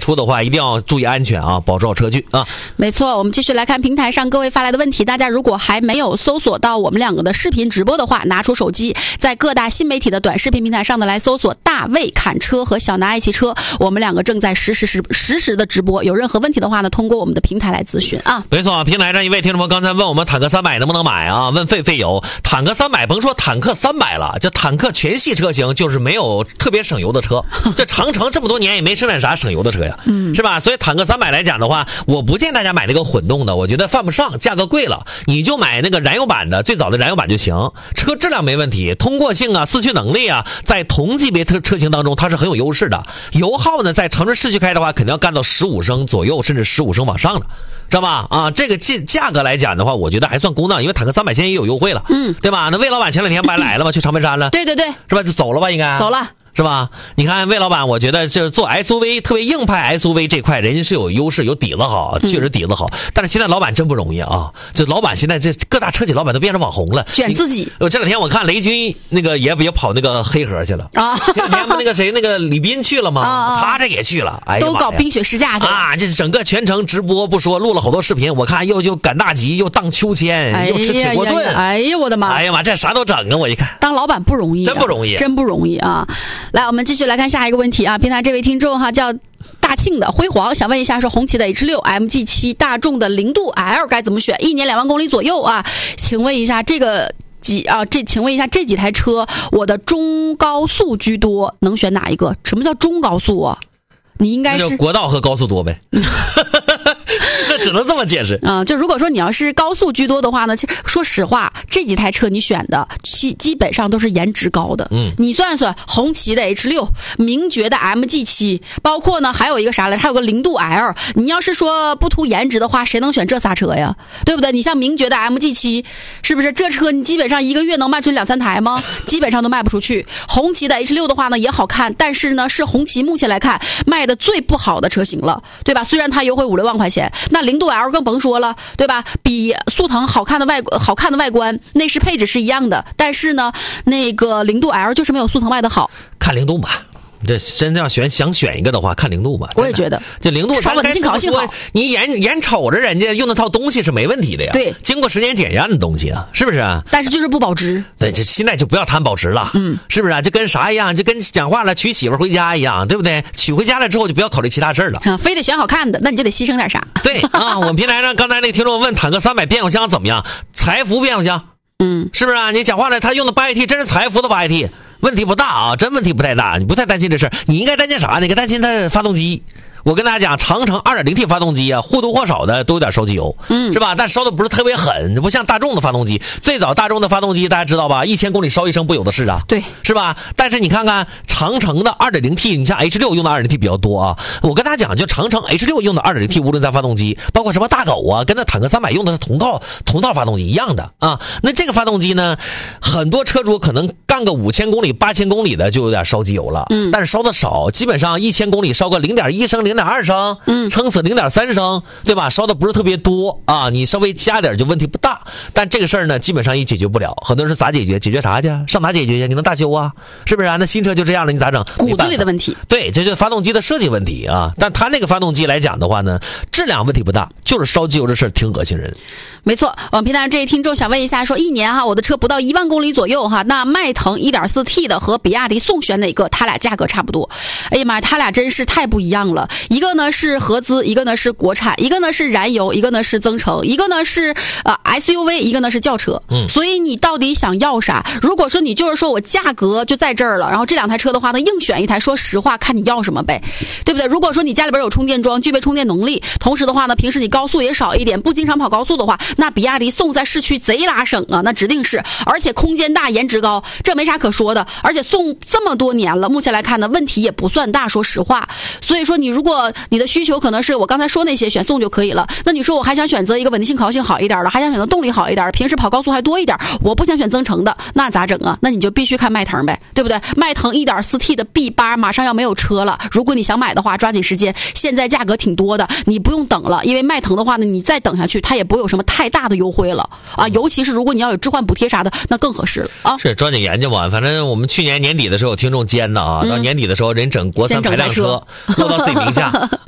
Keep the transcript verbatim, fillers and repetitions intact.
出的话，一定要注意安全啊，保持好车距啊。 没错，我们继续来看平台上各位发来的问题。大家如果还没有搜索到我们两个的视频直播的话，拿出手机，在各大新媒体的短视频平台上的来搜索大卫侃车和小南爱汽车，我们两个正在实时实实时的直播。有任何问题的话呢，通过我们的平台来咨询啊。 没错，平台上一位听众朋友刚才问我们坦克三百能不能买啊？问费费油，坦克三百甭说坦克三百了，这坦克全系车型就是没有特别省油的车。这长城这么多年也没生产啥省油的车呀，嗯，是吧？所以坦克三百来讲的话，我不建议大家买那个混动的，我觉得犯不上，价格贵了，你就买那个燃油版的，最早的燃油版就行。车质量没问题，通过性啊、四驱能力啊，在同级别车车型当中它是很有优势的。油耗呢，在长春市区开的话，肯定要干到十五升左右，甚至十五升往上的。知道吧？啊，这个价价格来讲的话，我觉得还算公道，因为坦克三百现在也有优惠了，嗯，对吧？那魏老板前两天不还来了吗？去长白山了， 对对对， 是吧？就走了吧，应该走了。 是吧？你看魏老板，我觉得就是做 S U V 特别硬派 S U V 这块，人家是有优势，有底子好，确实底子好。但是现在老板真不容易啊！这老板现在这各大车企老板都变成网红了， 卷自己。 我这两天我看雷军那个也也跑那个黑河去了啊，这两天那个谁那个李斌去了吗？啊、他这也去了，哎呀， 都搞冰雪试驾去了啊！ 这整个全程直播不说，录了好多视频，我看又就赶大集，又荡秋千， 哎、 又吃铁锅炖， 哎呀我的妈！ 哎呀妈，这啥都整啊！我一看， 当老板不容易、啊， 真不容易， 真不容易啊！来，我们继续来看下一个问题啊，平台这位听众哈叫大庆的辉煌，想问一下，说红旗的 H 六 M G 七 大众的零度 L 该怎么选？一年两万公里左右啊，请问一下这个几啊这请问一下这几台车，我的中高速居多，能选哪一个？什么叫中高速啊？你应该是国道和高速多呗。那只能这么解释啊、嗯！就如果说你要是高速居多的话呢，其实说实话，这几台车你选的基基本上都是颜值高的。嗯，你算算，红旗的 H 六、名爵的 M G 七，包括呢还有一个啥来，还有个零度 L。你要是说不图颜值的话，谁能选这仨车呀？对不对？你像名爵的 M G 七，是不是这车你基本上一个月能卖出两三台吗？基本上都卖不出去。红旗的 H 六的话呢也好看，但是呢是红旗目前来看卖的最不好的车型了，对吧？虽然它优惠五六万块钱，那零度 L 更甭说了，对吧？比速腾好看的外好看的外观，内饰配置是一样的，但是呢，那个零度 L 就是没有速腾卖的好。 看零度吧。这真要选想选一个的话，看零度吧。 我也觉得， 这零度至少稳定性、可信好。 你眼眼瞅着人家用那套东西是没问题的呀。 对， 经过时间检验的东西啊，是不是啊？ 但是就是不保值。 对，这现在就不要谈保值了，嗯，是不是啊？就跟啥一样，就跟讲话了娶媳妇回家一样，对不对？娶回家了之后就不要考虑其他事了， 啊，非得选好看的，那你就得牺牲点啥。 对啊，我们平台上刚才那个听众问坦克三百变速箱怎么样？财富变速箱。嗯，是不是啊？你讲话了，他用的八 A T 真是财富的八 A T， 问题不大啊，真问题不太大，你不太担心这事儿。你应该担心啥？你应该担心它发动机。我跟大家讲，长城 二点零 T 发动机啊，或多或少的都有点烧机油，嗯，是吧？但烧的不是特别狠，不像大众的发动机。最早大众的发动机大家知道吧？一千公里烧一升不有的是啊， 对， 是吧？但是你看看长城的 二点零 T， 你像 H 六 用的 二点零 T 比较多啊。我跟大家讲，就长城 H 六 用的 二点零 T 涡轮增压发动机，包括什么大狗啊，跟那坦克三百用的是同套同套发动机一样的啊。那这个发动机呢，很多车主可能干个五千公里、八千公里的就有点烧机油了，嗯，但是烧的少，基本上一千公里烧个零点一升、零点二升。嗯，撑死零点三升，对吧？烧的不是特别多啊，你稍微加点就问题不大。但这个事儿呢，基本上也解决不了。很多人是咋解决？解决啥去？上哪解决去？你能大修啊？是不是啊？那新车就这样了，你咋整？ 骨子里的问题。 对，这就是发动机的设计问题啊。但他那个发动机来讲的话呢，质量问题不大，就是烧机油这事儿挺恶心人。 没错，我们平台这一听众想问一下，说一年哈，我的车不到一万公里左右哈，那迈腾 一点四 T 的和比亚迪宋选哪个？它俩价格差不多。哎呀妈，它俩真是太不一样了。一个呢是合资，一个呢是国产，一个呢是燃油，一个呢是增程，一个呢是呃 S U V， 一个呢是轿车。嗯，所以你到底想要啥？如果说你就是说我价格就在这儿了，然后这两台车的话呢，硬选一台，说实话，看你要什么呗，对不对？如果说你家里边有充电桩，具备充电能力，同时的话呢，平时你高速也少一点，不经常跑高速的话，那比亚迪宋在市区贼拉省啊，那指定是，而且空间大，颜值高，这没啥可说的。而且宋这么多年了，目前来看呢，问题也不算大，说实话。所以说你如果你的需求可能是我刚才说那些，选宋就可以了。那你说我还想选择一个稳定性、可靠性好一点的，还想选择动力好一点，平时跑高速还多一点，我不想选增程的，那咋整啊？那你就必须看迈腾呗，对不对？迈腾 一点四 T 的 B 八 马上要没有车了，如果你想买的话，抓紧时间，现在价格挺多的，你不用等了，因为迈腾的话呢，你再等下去，它也不会有什么太大的优惠了啊。尤其是如果你要有置换补贴啥的，那更合适了啊。 是抓紧研究吧，反正我们去年年底的时候有听众监的啊，到年底的时候人整国三排量车落到自己名下。